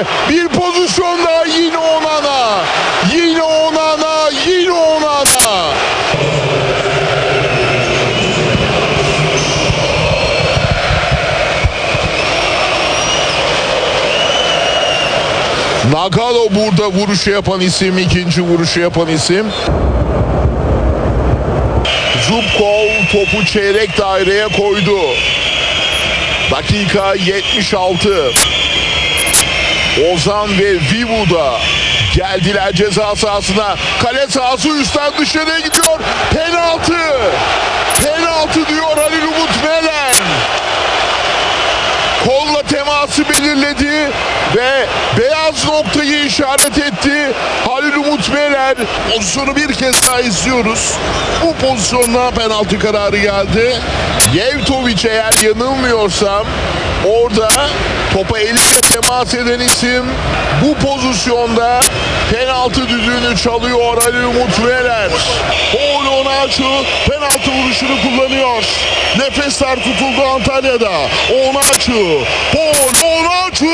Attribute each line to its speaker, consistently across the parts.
Speaker 1: Bir pozisyon daha, yine Onana. Yine Onana, yine Onana. Nagalo burada vuruşu yapan isim, ikinci vuruşu yapan isim. Zubkov topu çeyrek daireye koydu. Dakika 76. Ozan ve Vivu'da geldiler ceza sahasına. Kale sahası üstten dışarıya gidiyor. Penaltı. Penaltı diyor Halil Umut Meler. Kolla teması belirledi ve beyaz noktayı işaret etti Halil Umut Meler.
Speaker 2: Pozisyonu bir kez daha izliyoruz. Bu pozisyonda penaltı kararı geldi.
Speaker 1: Yevtovic, eğer yanılmıyorsam orada topa eliyle temas eden isim, bu pozisyonda penaltı düdüğünü çalıyor Halil Umut Meler.
Speaker 2: Paul Onaçu penaltı vuruşunu kullanıyor. Nefesler tutuldu Antalya'da. Onaçu, Paul Onaçu!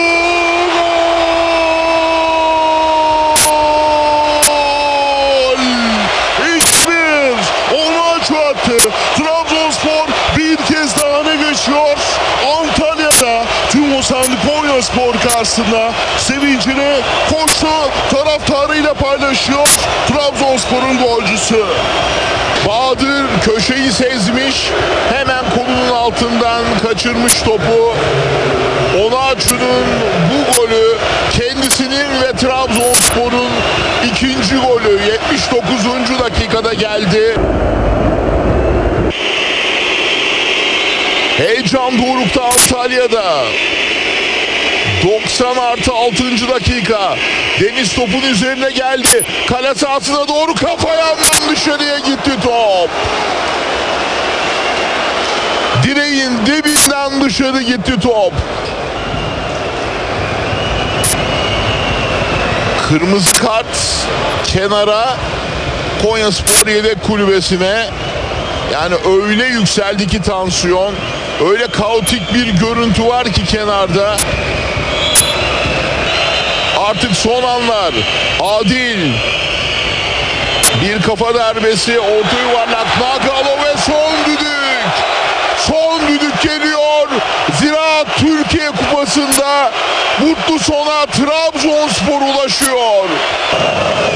Speaker 2: Gol! 2-1. Onaçu attı. Trabzonspor bir kez daha öne geçiyor. Antalya'da tüm o Konyaspor karşısında sevincini koştu taraftarıyla paylaşıyor Trabzonspor'un golcüsü.
Speaker 1: Bahadır köşeyi sezmiş, hemen kolunun altından kaçırmış topu. Onaçu'nun bu golü kendisinin ve Trabzonspor'un ikinci golü 79. dakikada geldi. Heyecan dorukta Antalya'da. 90+6. dakika. Deniz topun üzerine geldi. Kale sahasına doğru kafa yandan dışarıya gitti top. Direğin dibinden dışarı gitti top. Kırmızı kart kenara, Konyaspor yedek kulübesine. Yani öyle yükseldi ki tansiyon. Öyle kaotik bir görüntü var ki kenarda. Artık son anlar. Adil. Bir kafa darbesi. Orta yuvarlak. Nagalo ve son düdük. Son düdük geliyor. Ziraat Türkiye Kupası'nda mutlu sona Trabzonspor ulaşıyor.